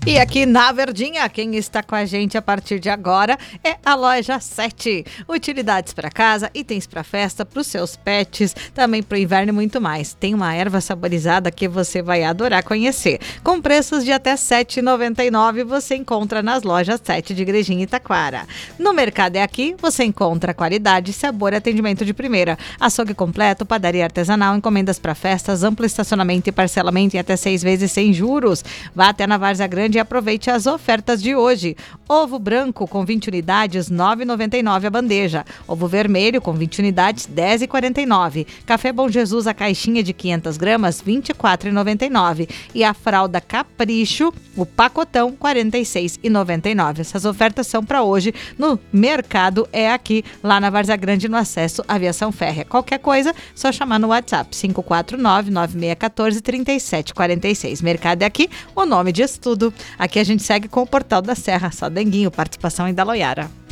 E aqui na Verdinha, quem está com a gente a partir de agora é a Loja 7. Utilidades para casa, itens para festa, para os seus pets, também para o inverno e muito mais. Tem uma erva saborizada que você vai adorar conhecer. Com preços de até R$ 7,99 você encontra nas Lojas 7 de Igrejinha e Taquara. No Mercado é Aqui, você encontra qualidade, sabor e atendimento de primeira. Açougue completo, padaria artesanal, encomendas para festas, amplo estacionamento e parcelamento em até 6 vezes sem juros. Vá até na Várzea Grande e aproveite as ofertas de hoje. Ovo branco com 20 unidades, R$ 9,99 a bandeja. Ovo vermelho com 20 unidades, R$ 10,49. Café Bom Jesus, a caixinha de 500 gramas, R$ 24,99. E a fralda Capricho, o pacotão, R$ 46,99. Essas ofertas são para hoje no Mercado é Aqui, lá na Várzea Grande, no acesso à Aviação Férrea. Qualquer coisa, só chamar no WhatsApp 549-9614-3746. Mercado é Aqui, o nome diz tudo. Aqui a gente segue com o Portal da Serra, só Denguinho, participação em da Loiara.